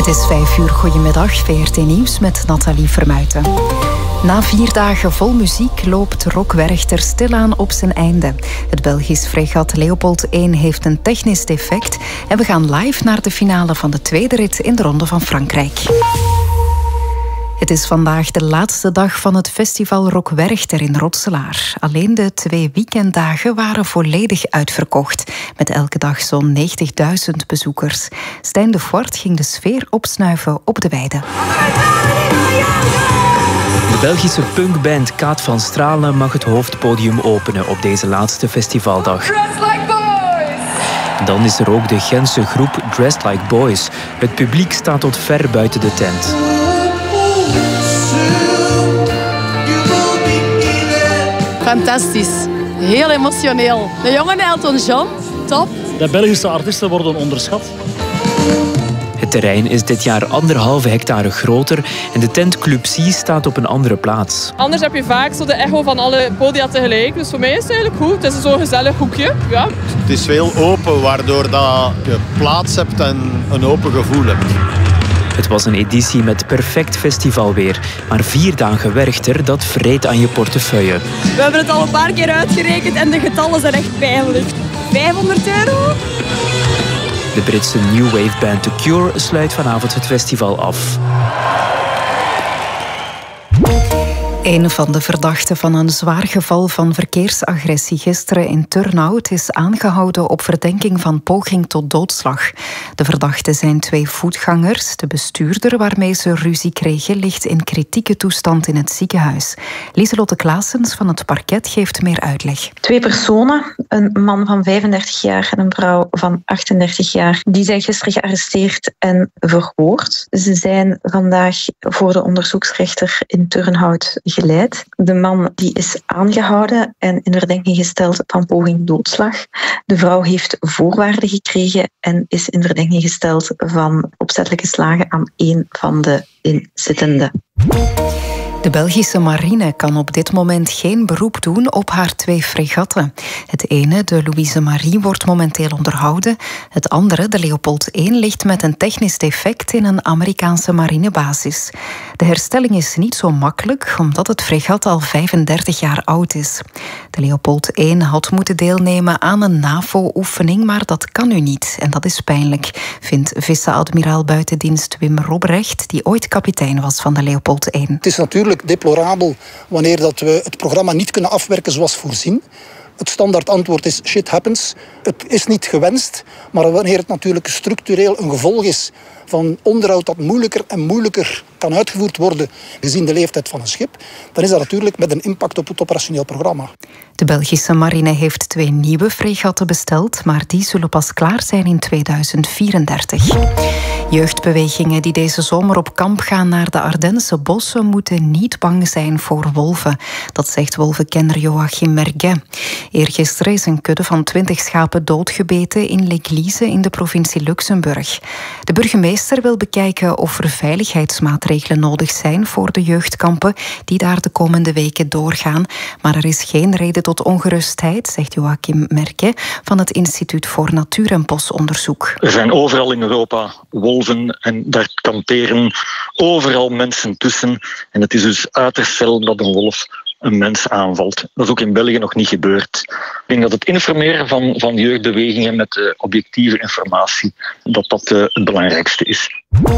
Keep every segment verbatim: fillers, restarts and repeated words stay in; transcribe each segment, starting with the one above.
Het is vijf uur, goedemiddag, V R T Nieuws met Nathalie Vermuijten. Na vier dagen vol muziek loopt Rock Werchter stilaan op zijn einde. Het Belgisch fregat Leopold één heeft een technisch defect en we gaan live naar de finale van de tweede rit in de Ronde van Frankrijk. Het is vandaag de laatste dag van het festival Rock Werchter in Rotselaar. Alleen de twee weekenddagen waren volledig uitverkocht, met elke dag zo'n negentigduizend bezoekers. Stijn de Voort ging de sfeer opsnuiven op de weide. De Belgische punkband Kaat van Stralen mag het hoofdpodium openen op deze laatste festivaldag. Dan is er ook de Gentse groep Dressed Like Boys. Het publiek staat tot ver buiten de tent. Fantastisch. Heel emotioneel. De jonge Elton John, top. De Belgische artiesten worden onderschat. Het terrein is dit jaar anderhalve hectare groter en de tent Club C staat op een andere plaats. Anders heb je vaak zo de echo van alle podia tegelijk. Dus voor mij is het eigenlijk goed. Het is zo'n gezellig hoekje. Ja. Het is veel open, waardoor dat je plaats hebt en een open gevoel hebt. Het was een editie met perfect festivalweer. Maar vier dagen Werchter, dat vreet aan je portefeuille. We hebben het al een paar keer uitgerekend en de getallen zijn echt pijnlijk. vijfhonderd euro? De Britse new wave band The Cure sluit vanavond het festival af. Een van de verdachten van een zwaar geval van verkeersagressie gisteren in Turnhout is aangehouden op verdenking van poging tot doodslag. De verdachten zijn twee voetgangers. De bestuurder waarmee ze ruzie kregen ligt in kritieke toestand in het ziekenhuis. Lieselotte Claessens van het parket geeft meer uitleg. Twee personen, een man van vijfendertig jaar en een vrouw van achtendertig jaar, die zijn gisteren gearresteerd en verhoord. Ze zijn vandaag voor de onderzoeksrechter in Turnhout geleid. De man die is aangehouden en in verdenking gesteld van poging doodslag. De vrouw heeft voorwaarden gekregen en is in verdenking gesteld van opzettelijke slagen aan één van de inzittenden. De Belgische marine kan op dit moment geen beroep doen op haar twee fregatten. Het ene, de Louise Marie, wordt momenteel onderhouden. Het andere, de Leopold één, ligt met een technisch defect in een Amerikaanse marinebasis. De herstelling is niet zo makkelijk, omdat het fregat al vijfendertig jaar oud is. De Leopold één had moeten deelnemen aan een NAVO-oefening, maar dat kan nu niet. En dat is pijnlijk, vindt vice-admiraal buitendienst Wim Robrecht, die ooit kapitein was van de Leopold één. Het is natuurlijk deplorabel wanneer dat we het programma niet kunnen afwerken zoals voorzien. Het standaard antwoord is shit happens. Het is niet gewenst, maar wanneer het natuurlijk structureel een gevolg is van onderhoud dat moeilijker en moeilijker kan uitgevoerd worden gezien de leeftijd van een schip, dan is dat natuurlijk met een impact op het operationeel programma. De Belgische marine heeft twee nieuwe fregatten besteld, maar die zullen pas klaar zijn in tweeduizend vierendertig. Jeugdbewegingen die deze zomer op kamp gaan naar de Ardense bossen moeten niet bang zijn voor wolven. Dat zegt wolvenkenner Joachim Merguet. Eergisteren is een kudde van twintig schapen doodgebeten in L'Église in de provincie Luxemburg. De burgemeester wil bekijken of er veiligheidsmaatregelen nodig zijn voor de jeugdkampen die daar de komende weken doorgaan. Maar er is geen reden tot ongerustheid, zegt Joachim Merguet van het Instituut voor Natuur- en Bosonderzoek. Er zijn overal in Europa wolven en daar kamperen overal mensen tussen. En het is dus uiterst zelden dat een wolf een mens aanvalt. Dat is ook in België nog niet gebeurd. Ik denk dat het informeren van, van jeugdbewegingen met uh, objectieve informatie, dat dat uh, het belangrijkste is.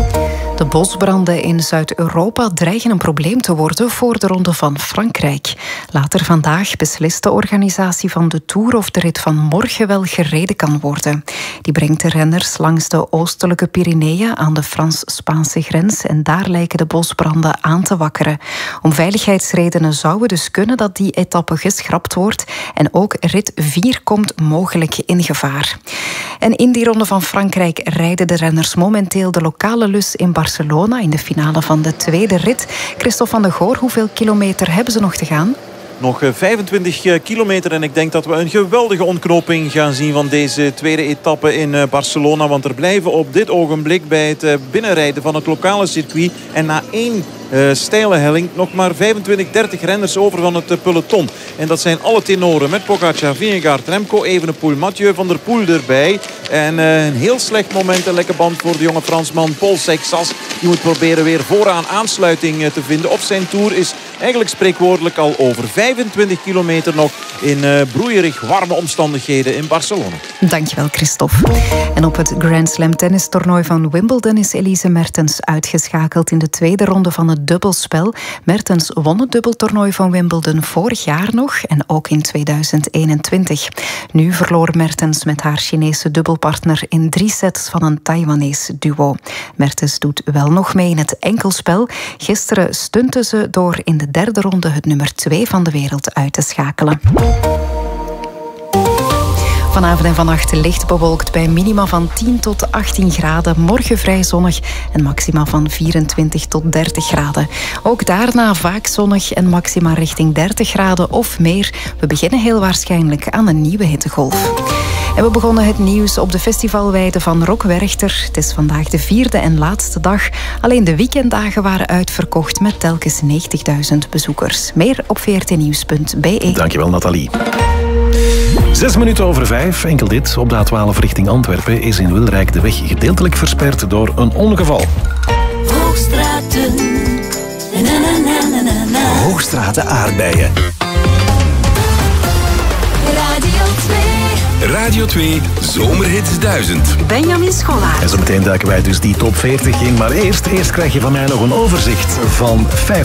De bosbranden in Zuid-Europa dreigen een probleem te worden voor de Ronde van Frankrijk. Later vandaag beslist de organisatie van de Tour of de rit van morgen wel gereden kan worden. Die brengt de renners langs de oostelijke Pyreneeën aan de Frans-Spaanse grens en daar lijken de bosbranden aan te wakkeren. Om veiligheidsredenen zou het dus kunnen dat die etappe geschrapt wordt en ook rit vier komt mogelijk in gevaar. En in die Ronde van Frankrijk rijden de renners momenteel de lokale lus in Barcelona in de finale van de tweede rit. Christophe van de Goor, hoeveel kilometer hebben ze nog te gaan? Nog vijfentwintig kilometer en ik denk dat we een geweldige ontknoping gaan zien van deze tweede etappe in Barcelona. Want er blijven op dit ogenblik bij het binnenrijden van het lokale circuit en na één Uh, steile helling nog maar vijfentwintig, dertig renners over van het uh, peloton. En dat zijn alle tenoren met Pogacar, Vingegaard, Remco Evenepoel, Mathieu van der Poel erbij. En uh, een heel slecht moment, een lekke band voor de jonge Fransman Paul Seixas. Die moet proberen weer vooraan aansluiting uh, te vinden. Op zijn Tour is eigenlijk spreekwoordelijk al over vijfentwintig kilometer nog in uh, broeierig warme omstandigheden in Barcelona. Dankjewel, Christophe. En op het Grand Slam tennistoernooi van Wimbledon is Elise Mertens uitgeschakeld in de tweede ronde van het dubbelspel. Mertens won het dubbeltoernooi van Wimbledon vorig jaar nog en ook in tweeduizend eenentwintig. Nu verloor Mertens met haar Chinese dubbelpartner in drie sets van een Taiwanese duo. Mertens doet wel nog mee in het enkelspel. Gisteren stunte ze door in de derde ronde het nummer twee van de wereld uit te schakelen. Vanavond en vannacht licht bewolkt bij minima van tien tot achttien graden. Morgen vrij zonnig en maxima van vierentwintig tot dertig graden. Ook daarna vaak zonnig en maxima richting dertig graden of meer. We beginnen heel waarschijnlijk aan een nieuwe hittegolf. En we begonnen het nieuws op de festivalweide van Rock Werchter. Het is vandaag de vierde en laatste dag. Alleen de weekenddagen waren uitverkocht met telkens negentigduizend bezoekers. Meer op v r t nieuws punt b e. Dankjewel, Nathalie. Zes minuten over vijf, enkel dit. Op de A twaalf richting Antwerpen is in Wilrijk de weg gedeeltelijk versperd door een ongeval. Hoogstraten. Na, na, na, na, na. Hoogstraten aardbeien. Radio twee. Radio twee Zomerhits duizend. Benjamin Schollaert. En zo meteen duiken wij dus die top veertig in. Maar eerst, eerst krijg je van mij nog een overzicht van vijf